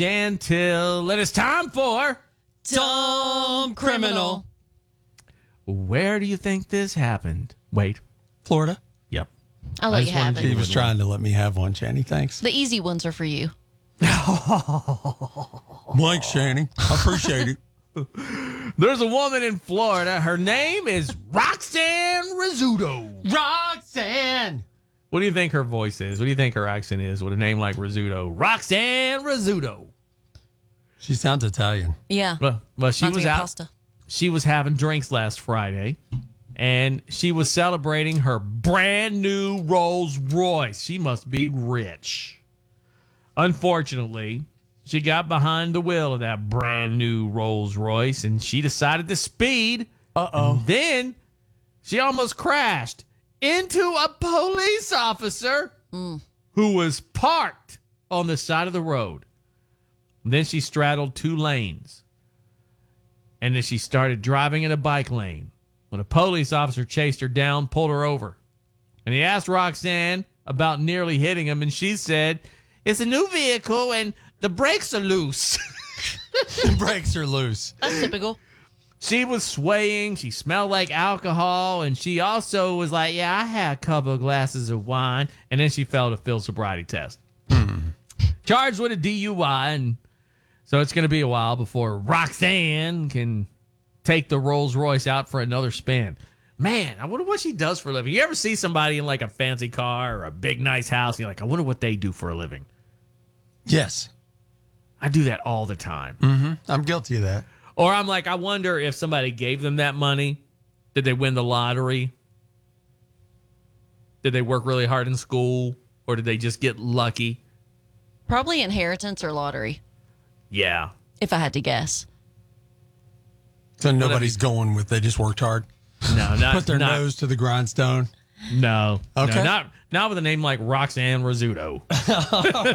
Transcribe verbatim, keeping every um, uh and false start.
Dan Till. It is time for Dumb Criminal. Where do you think this happened? Wait. Florida. Yep. I'll I let just you have wanted it. He was trying to let me have one, Channy. Thanks. The easy ones are for you. Blank, Channy. I appreciate it. There's a woman in Florida. Her name is Roxanne Rizzuto. Roxanne. What do you think her voice is? What do you think her accent is with a name like Rizzuto? Roxanne Rizzuto. She sounds Italian. Yeah. Well, well she Reminds was me of out. pasta. She was having drinks last Friday, and she was celebrating her brand new Rolls Royce. She must be rich. Unfortunately, she got behind the wheel of that brand new Rolls Royce, and she decided to speed. Uh-oh. And then she almost crashed into a police officer who was parked on the side of the road. And then she straddled two lanes. And then she started driving in a bike lane when a police officer chased her down, pulled her over. And he asked Roxanne about nearly hitting him, and she said, "It's a new vehicle and the brakes are loose." The brakes are loose. That's typical. She was swaying. She smelled like alcohol. And she also was like, "Yeah, I had a couple of glasses of wine." And then she failed a field sobriety test. Charged with a D U I. And so it's going to be a while before Roxanne can take the Rolls Royce out for another spin. Man, I wonder what she does for a living. You ever see somebody in like a fancy car or a big, nice house? And you're like, I wonder what they do for a living. Yes. I do that all the time. Mm-hmm. I'm guilty of that. Or I'm like, I wonder if somebody gave them that money. Did they win the lottery? Did they work really hard in school? Or did they just get lucky? Probably inheritance or lottery, Yeah. if I had to guess. So nobody's going with they just worked hard. No, not Put their not, nose to the grindstone. No. Okay. No, not, not with a name like Roxanne Rizzuto.